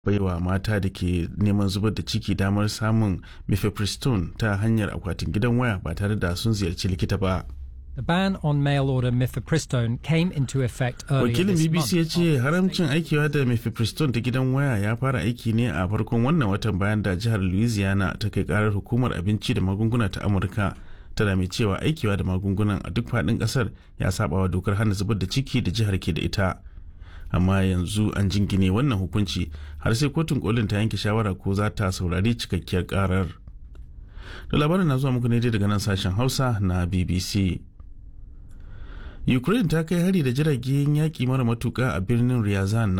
baiwa mata da ke neman zubar da ciki damar samun mifepristone ta hanyar akwatin gidan waya ba tare da sun ziyarci likita ba. The ban on mail-order mifepristone came into effect earlier Wakilin this BBC ya month. ce haramcin aikiwa da mifepristone ta gidan waya ya fara aiki ne a farkon wannan watan bayan da jihar Louisiana ta kai karar hukumar abinci da magunguna ta Amurka tana mai cewa aikiwa da magungunan a duk faɗin ƙasar ya sabawa dokar hana zubar da ciki da jihar ke da ita. Amma yanzu an jingine wannan hukunci har sai kotun kolin ta yanke shawara ko za ta saurari cikakkiyar karar. Da labarin na zuwa muku ne daga nan sashen Hausa na BBC. Ukraine ta kai hari da jiragen yaƙi mara matuƙa a birnin Ryazan